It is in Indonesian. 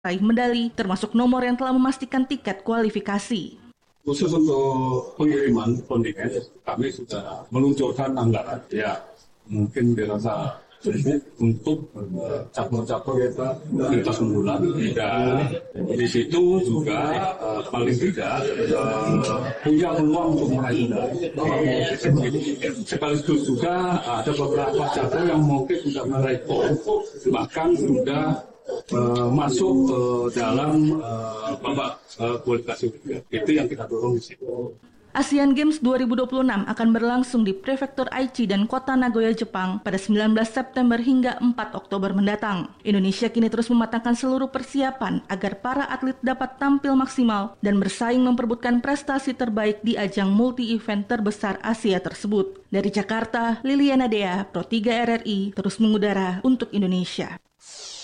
raih medali, termasuk nomor yang telah memastikan tiket kualifikasi. Khusus untuk pengiriman kontingen, kami sudah meluncurkan anggaran. Ya, mungkin dirasa cukup untuk cabur-cabur kita unggulan. Dan di situ juga paling tidak punya peluang untuk meraih medali. Sekaligus juga ada beberapa cabur yang mungkin sudah meraih poin, bahkan sudah masuk ke dalam babak kualifikasi. Itu yang kita dorong di situ. Asian Games 2026 akan berlangsung di Prefektur Aichi dan Kota Nagoya, Jepang pada 19 September hingga 4 Oktober mendatang. Indonesia kini terus mematangkan seluruh persiapan agar para atlet dapat tampil maksimal dan bersaing memperebutkan prestasi terbaik di ajang multi-event terbesar Asia tersebut. Dari Jakarta, Liliana Dea, Pro 3 RRI, terus mengudara untuk Indonesia.